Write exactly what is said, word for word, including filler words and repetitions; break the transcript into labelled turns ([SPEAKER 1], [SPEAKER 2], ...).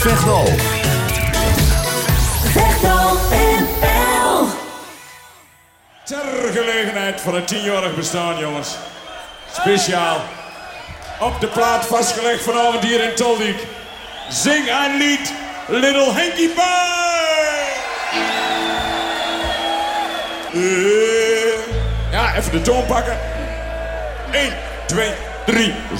[SPEAKER 1] Veghel.
[SPEAKER 2] Veghel N L.
[SPEAKER 3] Ter gelegenheid van het tienjarig bestaan, jongens. Speciaal. Op de plaat vastgelegd vanavond hier in Toldiek. Zing een lied, Little Hanky Pie! Uh, ja, even de toon pakken. één, twee, drie.